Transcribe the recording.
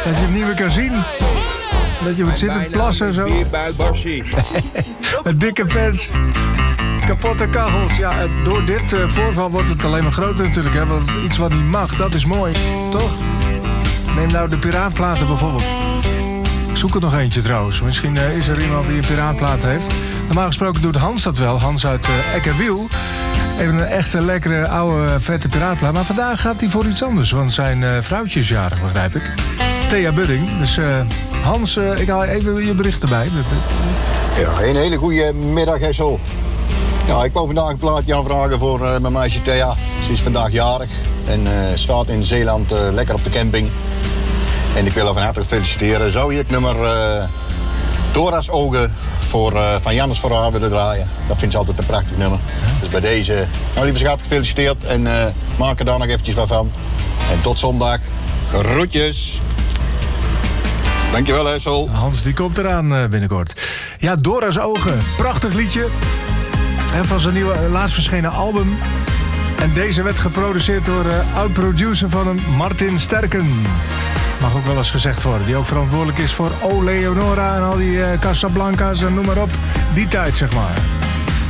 Dat je het niet meer kan zien. Dat je moet zitten plassen en zo. Een dikke pens. Kapotte kachels. Ja, door dit voorval wordt het alleen maar groter natuurlijk. Hè? Want iets wat niet mag, dat is mooi. Toch? Neem nou de piraatplaten bijvoorbeeld. Ik zoek er nog eentje trouwens. Misschien is er iemand die een piraatplaat heeft. Normaal gesproken doet Hans dat wel. Hans uit Eckerwiel. Even een echte lekkere oude vette piraatplaat. Maar vandaag gaat hij voor iets anders. Want zijn vrouwtje is jarig, begrijp ik. Thea Budding. Dus Hans, ik haal even je bericht erbij. Ja, een hele goede middag, Hessel. Ja, ik wou vandaag een plaatje aanvragen voor mijn meisje Thea. Ze is vandaag jarig en staat in Zeeland lekker op de camping. En ik wil haar van harte feliciteren. Zou je het nummer Dora's Ogen van Jannes voor haar willen draaien? Dat vindt ze altijd een prachtig nummer. Dus bij deze, nou lieve schat, gefeliciteerd en maak er daar nog eventjes wat van. En tot zondag. Groetjes. Dankjewel, Hessel. Hans, die komt eraan binnenkort. Ja, Dora's Ogen. Prachtig liedje. En van zijn nieuwe, laatst verschenen album. En deze werd geproduceerd door oud-producer van hem, Martin Sterken. Mag ook wel eens gezegd worden. Die ook verantwoordelijk is voor O Leonora en al die Casablanca's en noem maar op. Die tijd, zeg maar.